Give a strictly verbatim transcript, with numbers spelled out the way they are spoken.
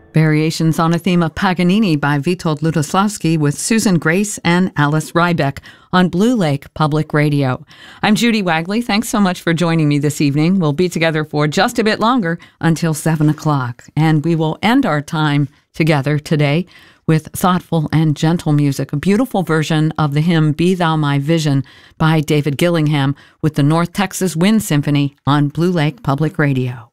Variations on a theme of Paganini by Witold Lutosławski with Susan Grace and Alice Rybeck on Blue Lake Public Radio. I'm Judy Wagley. Thanks so much for joining me this evening. We'll be together for just a bit longer until seven o'clock, and we will end our time together today with thoughtful and gentle music, a beautiful version of the hymn Be Thou My Vision by David Gillingham with the North Texas Wind Symphony on Blue Lake Public Radio.